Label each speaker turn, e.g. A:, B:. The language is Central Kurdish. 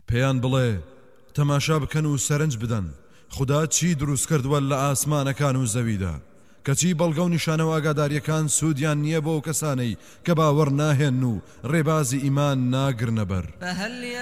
A: پێیان بڵێ تەماشا بکەن و سەرنج بدەن خدا چی دروست کردووە لە ئاسمانەکان و زەویدا کەچی بەڵگە و نیشانە و ئاگاداریەکان سوودیان نییە بۆ کەسانەی کە باوەڕ ناهێن و ڕێبازی ئیمان ناگرنە بەر